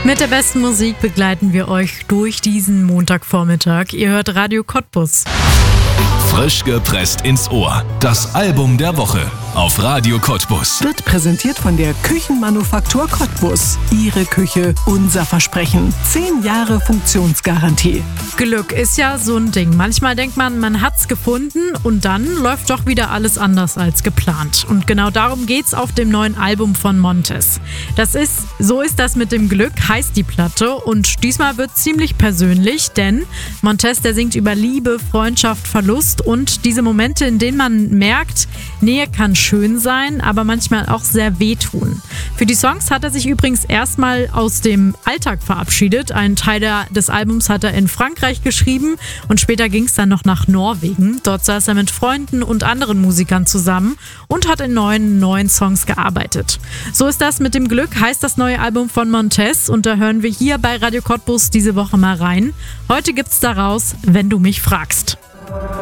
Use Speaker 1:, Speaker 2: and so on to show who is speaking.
Speaker 1: Mit der besten Musik begleiten wir euch durch diesen Montagvormittag. Ihr hört Radio Cottbus.
Speaker 2: Frisch gepresst ins Ohr. Das Album der Woche auf Radio Cottbus.
Speaker 3: Wird präsentiert von der Küchenmanufaktur Cottbus. Ihre Küche, unser Versprechen. 10 Jahre Funktionsgarantie.
Speaker 1: Glück ist ja so ein Ding. Manchmal denkt man, man hat's gefunden und dann läuft doch wieder alles anders als geplant. Und genau darum geht's auf dem neuen Album von Montez. So ist das mit dem Glück, heißt die Platte. Und diesmal wird ziemlich persönlich, denn Montez, der singt über Liebe, Freundschaft, Verlust und diese Momente, in denen man merkt, Nähe kann schön sein, aber manchmal auch sehr wehtun. Für die Songs hat er sich übrigens erstmal aus dem Alltag verabschiedet. Einen Teil des Albums hat er in Frankreich geschrieben und später ging es dann noch nach Norwegen. Dort saß er mit Freunden und anderen Musikern zusammen und hat in neuen Songs gearbeitet. So ist das mit dem Glück, heißt das neue Album von Montez und da hören wir hier bei Radio Cottbus diese Woche mal rein. Heute gibt's daraus, wenn du mich fragst.